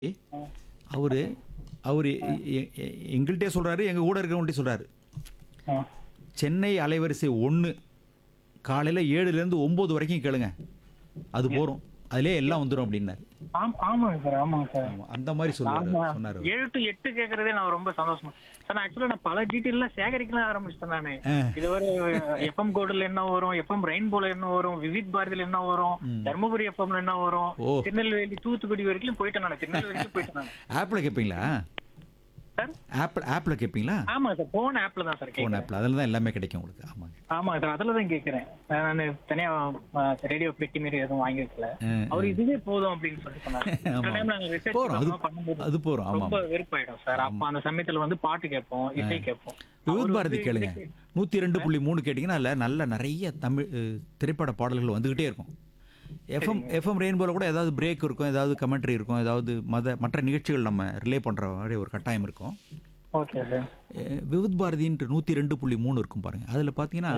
அவரு அவரு எங்கள்கிட்டயே சொல்றாரு, எங்க கூட இருக்கிறவங்கள்ட்டயும் சொல்றாரு. ஆ. சென்னை அலைவரிசை 1 காலையில 7லேருந்து 9 வரைக்கும் கேளுங்க. அது போரும். அதிலே எல்லாம் வந்துரும் அப்படின்னாரு. ஆமாங்க சார், ஆமாங்க சார். ஆமா, அந்த மாதிரி சொன்னாரு. ஆமா. 7 to 8 கேக்குறதே நான் ரொம்ப சந்தோஷமா சார். நான் ஆக்சுவலா பல டீட்டெயில்லாம் சேகரிக்கலாம் ஆரம்பிச்சிட்டேன் நானு. இதுவரை எஃப்எம் கோடுல என்ன வரும், எஃப்எம் ரெயின்போல என்ன வரும், விவித் பாரதியில என்ன வரும், தர்மபுரி எஃப்எம்ல என்ன வரும், திருநெல்வேலி தூத்துக்குடி வரைக்கும் போயிட்டேன் நான். திருநெல்வேலி வரைக்கும் போயிட்டேன் நான். ஆப்ல கேட்பீங்களா? சார் ஆப்ல கேட்பீங்களா? ஆமா சார், போன் ஆப்ல தான் சார் போன் கேக்குறேன். ஆப்ல அதில் தான் எல்லாமே கிடைக்கும் உங்களுக்கு. ஆமாங்க. ஆமா சார், அதுல தான் கேக்குறேன். நான் தனியா ரேடியோ பெட்டி மாரி எதுவும் வாங்கி வைக்கல. அவர் இதுவே போதும் அப்படின்னு சொல்லி சொன்னாரு. சில time நாங்க research பண்ணும்போது அது போறோம். ஆமா, ரொம்ப வெறுப்பாயிடும் சார். அப்ப அந்த சமயத்துல வந்து பாட்டு கேட்போம், இசை கேட்போம். விவித் பாரதி கேளுங்க. 102.3 கேட்டீங்கன்னா அதில் நல்ல நிறைய தமிழ் திரைப்பட பாடல்கள் வந்துகிட்டே இருக்கும். எஃப்எம் ரெயின்போல கூட ஏதாவது பிரேக் இருக்கும், ஏதாவது கமெண்ட்ரி இருக்கும், ஏதாவது மற்ற நிகழ்ச்சிகள் நம்ம ரிலே பண்ற மாதிரி ஒரு கட்டாயம் இருக்கும். Okay sir. விவித் பாரதின்ற 102.3 இருக்கும் பாருங்க. அதில் பார்த்தீங்கன்னா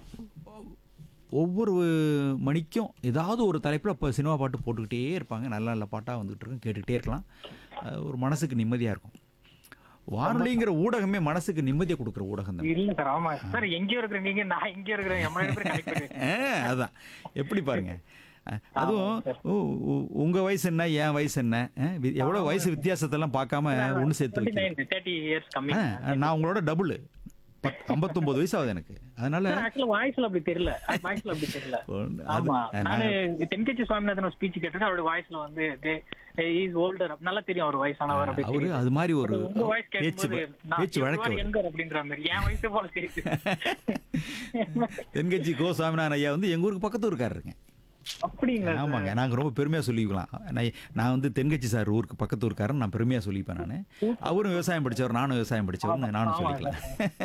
ஒவ்வொரு மணிக்கும் ஏதாவது ஒரு தலைப்பில் இப்போ சினிமா பாட்டு போட்டுக்கிட்டே இருப்பாங்க. நல்ல நல்ல பாட்டாக வந்துகிட்டு இருக்கும், கேட்டுக்கிட்டே இருக்கலாம். ஒரு மனசுக்கு நிம்மதியாக இருக்கும். வானொலிங்கிற ஊடகமே மனசுக்கு நிம்மதியை கொடுக்குற ஊடகம் தான். இல்ல சார், ஆமா சார். எங்கேயோ இருக்கிற நீங்க, நான் எங்கேயோ இருக்கிறேன். அதான் எப்படி பாருங்க. அதுவும் உங்க வயசு என்ன, என் வயசு என்ன, எவ்வளவு வயசு வித்தியாசத்தெல்லாம் பார்க்காம ஒன்று சேர்த்து வைக்கிறேன். 30 years கம்மி. நான் உங்களோட டபுள் 59 வயசு ஆகுது எனக்கு. அதனால வாய்ஸ்ல அப்படி தெரியல. வாய்ஸ்ல அப்படி தெரியல. ஆமா, நானு தென்கட்சி சுவாமிநாதன் ஸ்பீச் கேட்டிருக்கேன். அவரோட வாய்ஸ்ல வந்து இஸ் ஓல்டர், நல்லா தெரியும் அவர் வயசானவர். அவரு அது மாதிரி ஒரு வாய்ஸ் பேச்சு வழக்கு எங்கர் அப்படின்ற மாதிரி என் வயசே போல தெரியுது. தென்கட்சி கோ சுவாமிநாதன் ஐயா வந்து எங்க ஊருக்கு பக்கத்து ஊருக்காரருங்க. அப்படிங்களா? ஆமாங்க, நாங்கள் ரொம்ப பெருமையாக சொல்லிக்கலாம். நான் வந்து தென்கட்சி சார் ஊருக்கு பக்கத்து ஊருக்காரன் நான் பெருமையாக சொல்லிப்பேன். நான் அவரும் விவசாயம் படித்தவர், நானும் விவசாயம் படித்தவர், நானும் சொல்லிக்கலாம்.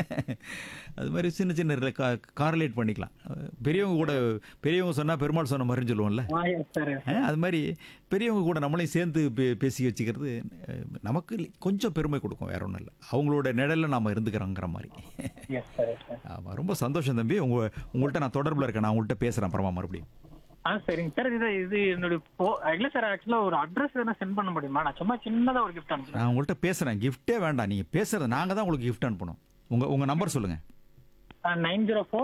அது மாதிரி சின்ன சின்ன காரலேட் பண்ணிக்கலாம். பெரியவங்க சொன்னால் பெருமாள் சொன்ன மாதிரின்னு சொல்லுவோம்ல, அது மாதிரி பெரியவங்க கூட நம்மளையும் சேர்ந்து பேசி வச்சுக்கிறது நமக்கு கொஞ்சம் பெருமை கொடுக்கும். வேற ஒன்றும் இல்லை, அவங்களோட நிழலில் நாம் இருந்துக்கிறோங்கிற மாதிரி. ஆமாம், ரொம்ப சந்தோஷம் தம்பி. உங்கள்கிட்ட நான் தொடர்பில் இருக்கேன். நான் உங்கள்கிட்ட பேசுகிறேன் அப்புறமா மறுபடியும். சரிங்க சார். இது என்னுடைய இல்ல சார், ஆக்சுவலா ஒரு அட்ரஸ் வேணா சென்ட் பண்ண முடியுமா? நான் சும்மா சின்னதா ஒரு கிஃப்ட் அனுப்புறேன். நான் உங்கள்கிட்ட பேசுறேன், கிஃப்டே வேண்டாம். நீங்க பேசுறது நாங்க தான் உங்களுக்கு கிஃப்ட் அனுப்பணும். உங்க நம்பர் சொல்லுங்க. 904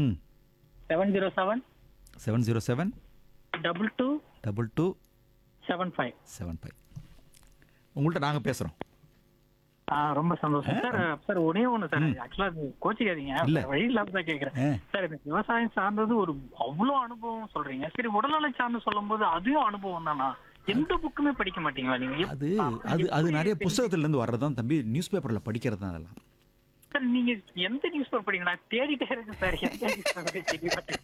707 707 22 22 75 75. உங்கள்கிட்ட நாங்க பேசுறோம். ரொம்ப சந்தோஷம் சார். சார் ஒரே ஒண்ணு சார், ஆக்சுவலா கோச்சிக்காதீங்க, வழி இல்லாம தான் கேக்குறேன் சார். இந்த விவசாயம் சார்ந்தது ஒரு அவ்வளவு அனுபவம் சொல்றீங்க. சரி, உடல்நலை சார்ந்து சொல்லும் போது அதுவும் அனுபவம் தானா? எந்த புக்குமே படிக்க மாட்டீங்களா நீங்க? அது நிறைய புத்தகத்துல இருந்து வர்றதான் தம்பி, நியூஸ் பேப்பர்ல படிக்கிறது தான் அதெல்லாம். சார் நீங்க எந்த நியூஸ் பேப்பர் படிங்க? நான் தேடிட்டே இருக்கேன் சார். எந்த நியூஸ் பேப்பர்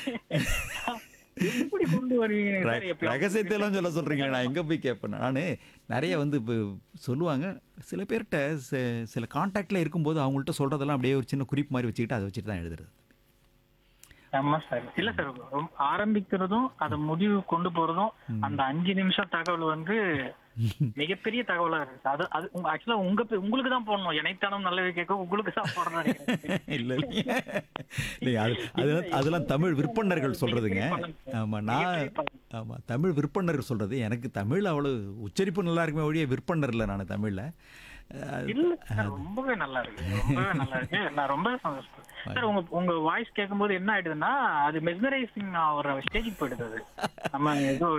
எப்படி கொண்டு வருவீங்க? ரகசியத்தையெல்லாம் சொல்ல சொல்றீங்க, நான் எங்க போய் கேட்பேன். நான் நிறைய வந்து இப்போ சொல்லுவாங்க. சில பேர்கிட்ட சில கான்டாக்ட்ல இருக்கும்போது அவங்கள்ட்ட சொல்றதெல்லாம் அப்படியே ஒரு சின்ன குறிப்பு மாதிரி வச்சுக்கிட்டு அதை வச்சுட்டு தான் எழுதுறது. ஆமா சார். இல்ல சார், ஆரம்பிக்கிறதும் அதை முடிவு கொண்டு போறதும் அந்த 5 நிமிஷம் தகவல் வந்து மிகப்பெரிய தகவலா இருக்கு. அது ஆக்சுவலா உங்களுக்கு தான் போடணும். இணைத்தானம் நல்லவே கேட்க உங்களுக்கு தான் போடணும். இல்ல அதெல்லாம் தமிழ் விற்பனர்கள் சொல்றதுங்க. ஆமா, தமிழ் விற்பனர்கள் சொல்றது. எனக்கு தமிழ் அவ்வளவு உச்சரிப்பு நல்லா இருக்குமே ஒழிய விற்பனர் இல்லை நான் தமிழ்ல. ரொம்பவே நல்லா இருக்கு, ரொம்பவே நல்லா இருக்கு. நான் ரொம்ப சந்தோஷம் சார். உங்க வாய்ஸ் கேட்கும்போது என்ன ஆயிடுதுன்னா, அது மெஸ்மரைசிங் ஒரு ஸ்டேஜுக்கு போயிடுது. நம்ம ஏதோ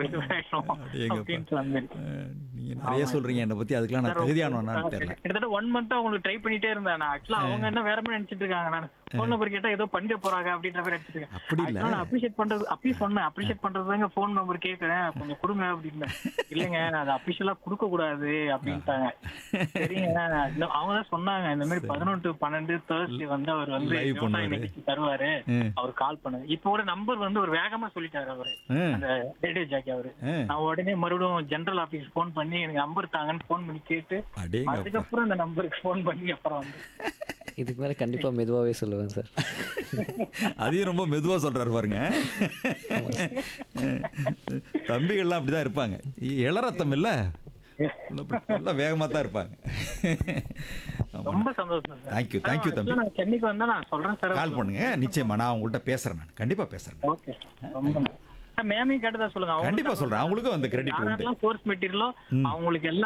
நீங்க நிறைய சொல்றீங்க என்ன பத்தி, அதுக்கெல்லாம் நான் தகுதியானவனான்னு தெரியல. கிட்டத்தட்ட 1 month உங்களுக்கு ட்ரை பண்ணிட்டே இருந்தேன். ஆக்சுவலா அவங்க என்ன வேற மாதிரி நினைச்சிட்டு இருக்காங்க, நான் போன் நம்பர் கேட்டா ஏதோ பண்ணிட போறாங்க அப்படின்ற மாதிரி நினைச்சிட்டு இருக்கேன். அப்படி இல்ல, நான் அப்ரிஷியேட் பண்றது அப்பயும் சொன்னேன். அப்ரிஷியேட் பண்றதுதாங்க போன் நம்பர் கேட்கறேன், கொஞ்சம் கொடுங்க அப்படின்னு. இல்லைங்க, அது அபிஷியலா கொடுக்க கூடாது அப்படின்ட்டாங்க. சரிங்க, அவங்க தான் சொன்னாங்க இந்த மாதிரி 11 to 12 Thursday வந்து அவர் வந்து நிகழ்ச்சி தருவாரு, அவர் கால் பண்ணுங்க. இப்போ ஒரு நம்பர் வந்து ஒரு வேகமா சொல்லிட்டாரு அவரு, அந்த ரேடியோ ஜாக்கி அவரு. நான் உடனே மறுபடியும் ஜெனரல் ஆபீஸ் போன் பண்ணி எனக்கு நம்பர் தாங்கன்னு போன் பண்ணி கேட்டு அதுக்கப்புறம் அந்த நம்பருக்கு போன் பண்ணி அப்புறம் வந்து இதுக்கு மேல கண்டிப்பா மெதுவாவே சொல்லுவேன் சார். அதையும் ரொம்ப மெதுவா சொல்றாரு பாருங்க. தம்பிகள்லாம் அப்படிதான் இருப்பாங்க. இளரத்தம் இல்ல, வேகமா தான் இருப்பாங்க. ரொம்ப சந்தோஷம். தேங்க்யூ தம்பி. நான் சென்னைக்கு வந்தா நான் சொல்றேன் சார், கால் பண்ணுங்க. நிச்சயமா நான் உங்கள்கிட்ட பேசுறேன். நான் கண்டிப்பா பேசுறேன். ஓகே, ரொம்ப மேமையும் கேட்டதா சொல்லுங்க. கண்டிப்பா சொல்றேன். அவங்களுக்கும் அந்த கிரெடிட் உண்டு. கோர்ஸ் மெட்டீரியலோ அவங்களுக்கு எல்லாம்